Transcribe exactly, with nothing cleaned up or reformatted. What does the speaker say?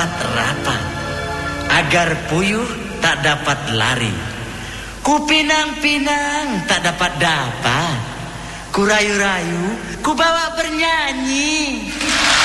rapat-rapat, agar puyuh tak dapat lari. Ku pinang-pinang tak dapat dapat, ku rayu-rayu, ku bawa bernyanyi.